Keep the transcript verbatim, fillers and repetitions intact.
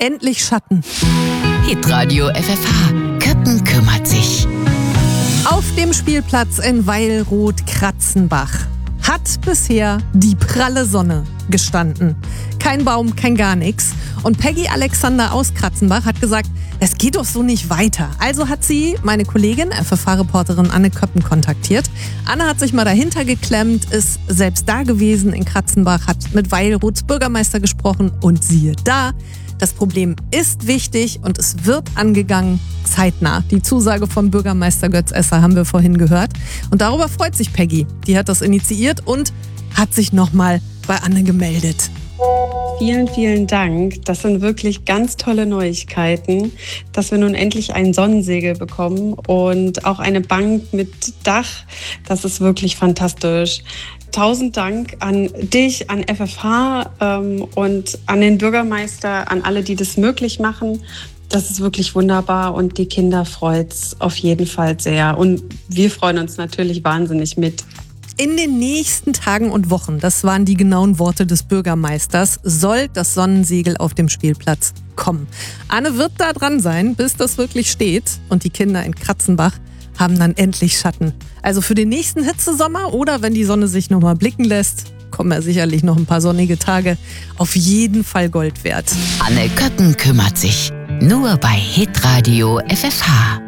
endlich Schatten. Hitradio F F H. Köppen kümmert sich. Auf dem Spielplatz in Weilroth-Kratzenbach hat bisher die pralle Sonne gestanden. Kein Baum, kein gar nichts. Und Peggy Alexander aus Kratzenbach hat gesagt, es geht doch so nicht weiter. Also hat sie meine Kollegin, F F H-Reporterin Anne Köppen, kontaktiert. Anne hat sich mal dahinter geklemmt, ist selbst da gewesen in Kratzenbach, hat mit Weilroths Bürgermeister gesprochen und siehe da, das Problem ist wichtig und es wird angegangen, zeitnah. Die Zusage vom Bürgermeister Götz Esser haben wir vorhin gehört. Und darüber freut sich Peggy. Die hat das initiiert und hat sich nochmal bei Anne gemeldet. Vielen, vielen Dank. Das sind wirklich ganz tolle Neuigkeiten, dass wir nun endlich ein Sonnensegel bekommen und auch eine Bank mit Dach. Das ist wirklich fantastisch. Tausend Dank an dich, an F F H ähm, und an den Bürgermeister, an alle, die das möglich machen. Das ist wirklich wunderbar und die Kinder freut's auf jeden Fall sehr. Und wir freuen uns natürlich wahnsinnig mit. In den nächsten Tagen und Wochen, das waren die genauen Worte des Bürgermeisters, soll das Sonnensegel auf dem Spielplatz kommen. Anne wird da dran sein, bis das wirklich steht. Und die Kinder in Kratzenbach haben dann endlich Schatten. Also für den nächsten Hitzesommer oder wenn die Sonne sich nochmal blicken lässt, kommen ja sicherlich noch ein paar sonnige Tage. Auf jeden Fall Gold wert. Anne Köppen kümmert sich. Nur bei Hitradio F F H.